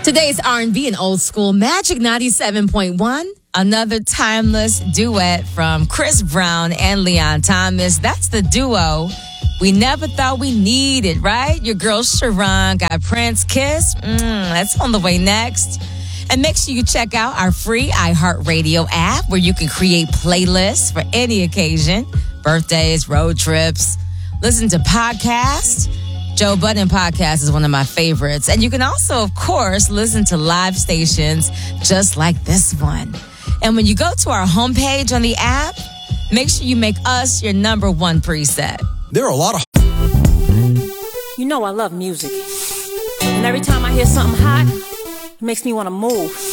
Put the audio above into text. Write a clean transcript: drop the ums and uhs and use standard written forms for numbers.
Today's R&B and old school Magic 97.1. Another timeless duet from Chris Brown and Leon Thomas. That's the duo we never thought we needed, right? Your girl Sharon got Prince Kiss. That's on the way next. And make sure you check out our free iHeartRadio app where you can create playlists for any occasion. Birthdays, road trips, listen to podcasts. Joe Budden podcast is one of my favorites. And you can also, of course, listen to live stations just like this one. And when you go to our homepage on the app, make sure you make us your number one preset. There are a lot of... You know I love music. And every time I hear something hot, it makes me want to move.